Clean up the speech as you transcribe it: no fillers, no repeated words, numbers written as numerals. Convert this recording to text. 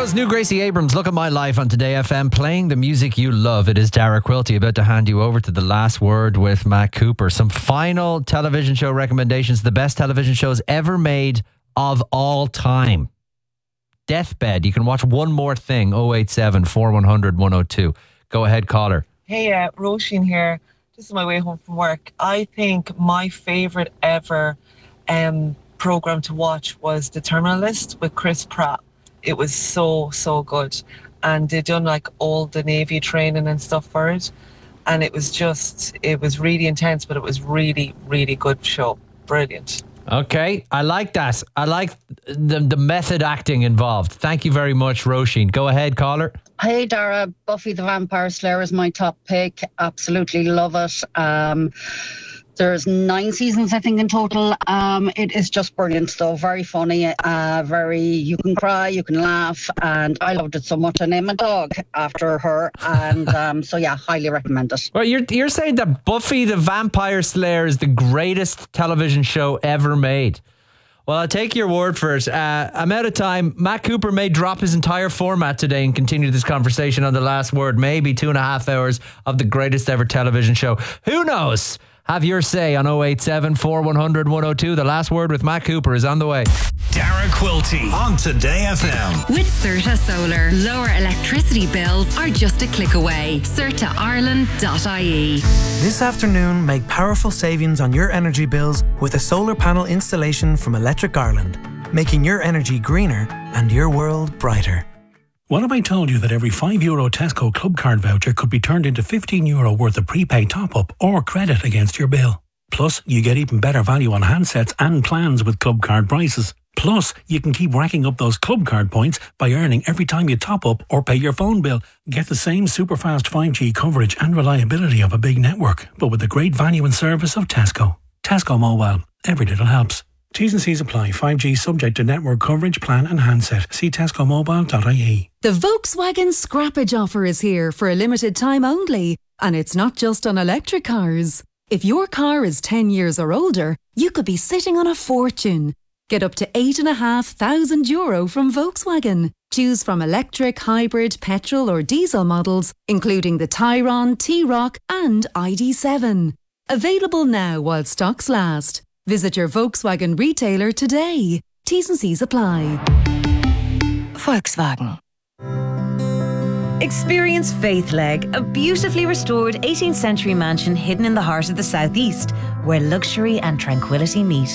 Girls, new Gracie Abrams, Look at My Life on Today FM, playing the music you love. It is Dara Quilty about to hand you over to The Last Word with Matt Cooper. Some final television show recommendations, the best television shows ever made of all time. Deathbed, you can watch One More Thing, 087 4100 102. Go ahead, caller. Hey, Roisin here. Just on my way home from work. I think my favourite ever programme to watch was The Terminal List with Chris Pratt. It was so good. And they'd done like all the Navy training and stuff for it. And it was really intense, but it was really, really good show. Brilliant. Okay, I like that. I like the method acting involved. Thank you very much, Roisin. Go ahead, caller. Hey, Dara. Buffy the Vampire Slayer is my top pick. Absolutely love it. There's 9 seasons, I think, in total. It is just brilliant, though. Very funny. You can cry, you can laugh. And I loved it so much. I named a dog after her. And so, yeah, highly recommend it. Well, you're saying that Buffy the Vampire Slayer is the greatest television show ever made. Well, I'll take your word for it. I'm out of time. Matt Cooper may drop his entire format today and continue this conversation on The Last Word. Maybe 2.5 hours of the greatest ever television show. Who knows? Have your say on 087 4100 102. The Last Word with Matt Cooper is on the way. Dara Quilty on Today FM. With Certa Solar, lower electricity bills are just a click away. CertaIreland.ie. This afternoon, make powerful savings on your energy bills with a solar panel installation from Electric Ireland, making your energy greener and your world brighter. What if I told you that every €5 Tesco Club Card voucher could be turned into €15 worth of prepaid top-up or credit against your bill? Plus, you get even better value on handsets and plans with Club Card prices. Plus, you can keep racking up those Club Card points by earning every time you top up or pay your phone bill. Get the same super fast 5G coverage and reliability of a big network, but with the great value and service of Tesco. Tesco Mobile. Every little helps. T's and C's apply. 5G subject to network coverage, plan and handset. See tescomobile.ie. The Volkswagen Scrappage offer is here for a limited time only. And it's not just on electric cars. If your car is 10 years or older, you could be sitting on a fortune. Get up to €8,500 from Volkswagen. Choose from electric, hybrid, petrol or diesel models, including the Tayron, T-Roc and ID.7. Available now while stocks last. Visit your Volkswagen retailer today. T's and C's apply. Volkswagen. Experience Faithleg, a beautifully restored 18th century mansion hidden in the heart of the southeast, where luxury and tranquility meet.